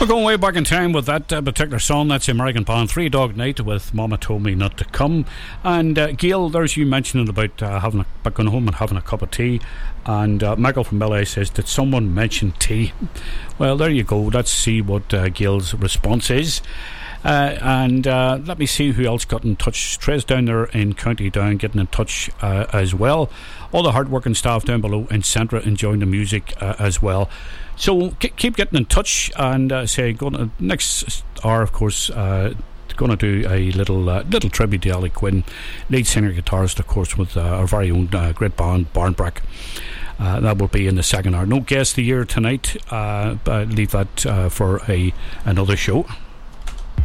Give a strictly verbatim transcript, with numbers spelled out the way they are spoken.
We're going way back in time with that uh, particular song. That's the American band Three Dog Night with Mama Told Me Not to Come. And uh, Gail, there's you mentioning about uh, having a, going home and having a cup of tea. And uh, Michael from Bel Air says, did someone mention tea? Well, there you go. Let's see what uh, Gail's response is. Uh, and uh, let me see who else got in touch. Trey's down there in County Down getting in touch uh, as well. All the hard-working staff down below in Centra enjoying the music uh, as well. So keep getting in touch, and uh, say going to next hour, of course, uh, going to do a little uh, little tribute to Ali Quinn, lead singer guitarist, of course, with uh, our very own uh, great band Barnbrack. Uh, that will be in the second hour. No guest of the year tonight. Uh, but leave that uh, for a another show.